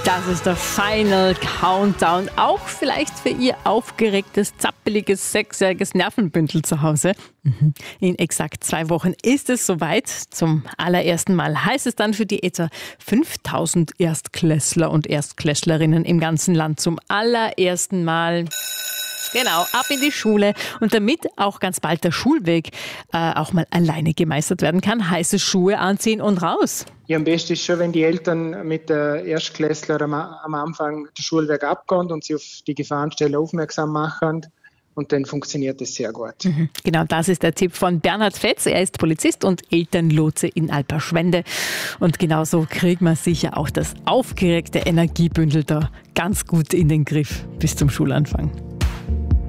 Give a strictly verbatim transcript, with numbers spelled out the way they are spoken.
Das ist der Final Countdown. Auch vielleicht für Ihr aufgeregtes, zappeliges, sechsjähriges Nervenbündel zu Hause. Mhm. In exakt zwei Wochen ist es soweit. Zum allerersten Mal heißt es dann für die etwa fünftausend Erstklässler und Erstklässlerinnen im ganzen Land zum allerersten Mal. Genau, ab in die Schule. Und damit auch ganz bald der Schulweg äh, auch mal alleine gemeistert werden kann, heiße Schuhe anziehen und raus. Ja, am besten ist schon, wenn die Eltern mit der Erstklässler am, am Anfang den Schulweg abgehen und sie auf die Gefahrenstelle aufmerksam machen. Und dann funktioniert es sehr gut. Mhm. Genau, das ist der Tipp von Bernhard Fetz. Er ist Polizist und Elternlotse in Alperschwende. Und genauso kriegt man sicher auch das aufgeregte Energiebündel da ganz gut in den Griff bis zum Schulanfang.